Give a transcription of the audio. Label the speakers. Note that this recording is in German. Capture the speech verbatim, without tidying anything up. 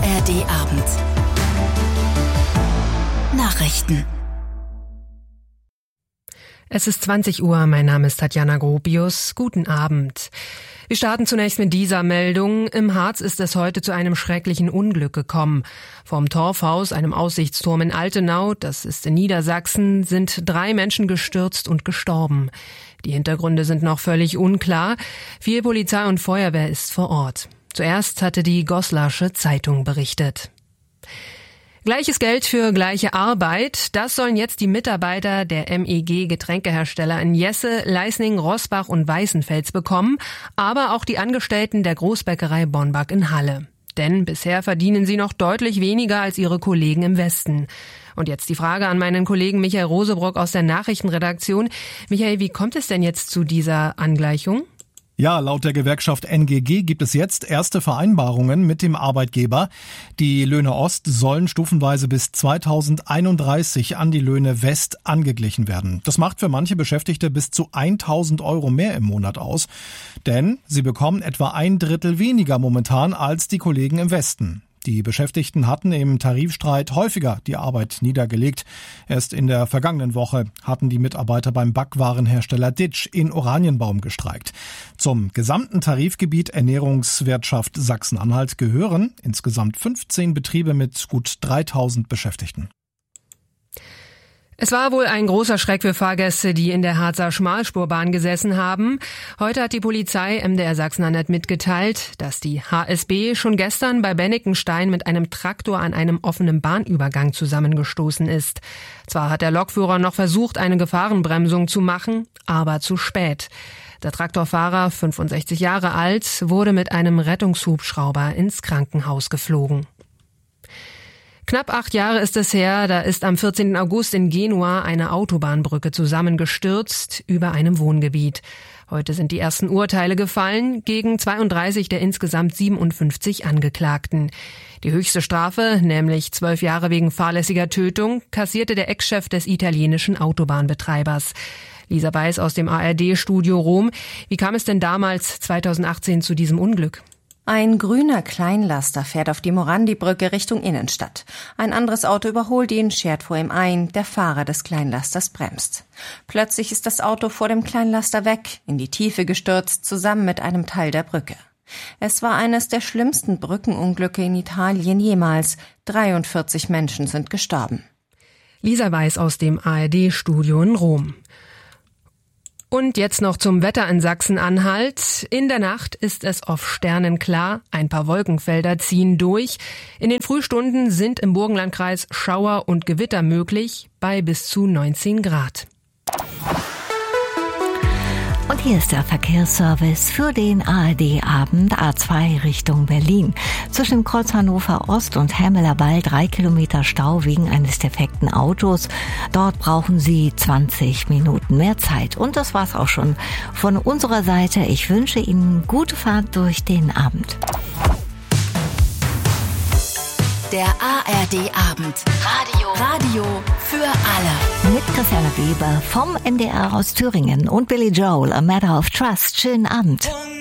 Speaker 1: R D Abend. Nachrichten.
Speaker 2: Es ist zwanzig Uhr, mein Name ist Tatjana Gropius. Guten Abend. Wir starten zunächst mit dieser Meldung. Im Harz ist es heute zu einem schrecklichen Unglück gekommen. Vom Torfhaus, einem Aussichtsturm in Altenau, das ist in Niedersachsen, sind drei Menschen gestürzt und gestorben. Die Hintergründe sind noch völlig unklar. Viel Polizei und Feuerwehr ist vor Ort. Zuerst hatte die Goslarsche Zeitung berichtet. Gleiches Geld für gleiche Arbeit, das sollen jetzt die Mitarbeiter der M E G-Getränkehersteller in Jesse, Leisning, Roßbach und Weißenfels bekommen, aber auch die Angestellten der Großbäckerei Bonback in Halle. Denn bisher verdienen sie noch deutlich weniger als ihre Kollegen im Westen. Und jetzt die Frage an meinen Kollegen Michael Rosebrock aus der Nachrichtenredaktion. Michael, wie kommt es denn jetzt zu dieser Angleichung?
Speaker 3: Ja, laut der Gewerkschaft N G G gibt es jetzt erste Vereinbarungen mit dem Arbeitgeber. Die Löhne Ost sollen stufenweise bis zweitausendeinunddreißig an die Löhne West angeglichen werden. Das macht für manche Beschäftigte bis zu tausend Euro mehr im Monat aus. Denn sie bekommen etwa ein Drittel weniger momentan als die Kollegen im Westen. Die Beschäftigten hatten im Tarifstreit häufiger die Arbeit niedergelegt. Erst in der vergangenen Woche hatten die Mitarbeiter beim Backwarenhersteller Ditsch in Oranienbaum gestreikt. Zum gesamten Tarifgebiet Ernährungswirtschaft Sachsen-Anhalt gehören insgesamt fünfzehn Betriebe mit gut dreitausend Beschäftigten.
Speaker 2: Es war wohl ein großer Schreck für Fahrgäste, die in der Harzer Schmalspurbahn gesessen haben. Heute hat die Polizei M D R Sachsen-Anhalt mitgeteilt, dass die H S B schon gestern bei Bennikenstein mit einem Traktor an einem offenen Bahnübergang zusammengestoßen ist. Zwar hat der Lokführer noch versucht, eine Gefahrenbremsung zu machen, aber zu spät. Der Traktorfahrer, fünfundsechzig Jahre alt, wurde mit einem Rettungshubschrauber ins Krankenhaus geflogen. Knapp acht Jahre ist es her, da ist am vierzehnten August in Genua eine Autobahnbrücke zusammengestürzt über einem Wohngebiet. Heute sind die ersten Urteile gefallen gegen zweiunddreißig der insgesamt siebenundfünfzig Angeklagten. Die höchste Strafe, nämlich zwölf Jahre wegen fahrlässiger Tötung, kassierte der Ex-Chef des italienischen Autobahnbetreibers. Lisa Weiß aus dem A R D-Studio Rom. Wie kam es denn damals zweitausendachtzehn zu diesem Unglück?
Speaker 4: Ein grüner Kleinlaster fährt auf die Morandi-Brücke Richtung Innenstadt. Ein anderes Auto überholt ihn, schert vor ihm ein, der Fahrer des Kleinlasters bremst. Plötzlich ist das Auto vor dem Kleinlaster weg, in die Tiefe gestürzt, zusammen mit einem Teil der Brücke. Es war eines der schlimmsten Brückenunglücke in Italien jemals. dreiundvierzig Menschen sind gestorben.
Speaker 2: Lisa Weiß aus dem A R D-Studio in Rom. Und jetzt noch zum Wetter in Sachsen-Anhalt. In der Nacht ist es oft sternenklar, ein paar Wolkenfelder ziehen durch. In den Frühstunden sind im Burgenlandkreis Schauer und Gewitter möglich, bei bis zu neunzehn Grad.
Speaker 5: Und hier ist der Verkehrsservice für den A R D-Abend A zwei Richtung Berlin. Zwischen Kreuz Hannover Ost und Hämeler Ball drei Kilometer Stau wegen eines defekten Autos. Dort brauchen Sie zwanzig Minuten mehr Zeit. Und das war's auch schon von unserer Seite. Ich wünsche Ihnen gute Fahrt durch den Abend.
Speaker 1: Der A R D-Abend. Radio. Radio für alle.
Speaker 5: Mit Christiane Weber vom M D R aus Thüringen und Billy Joel, A Matter of Trust. Schönen Abend.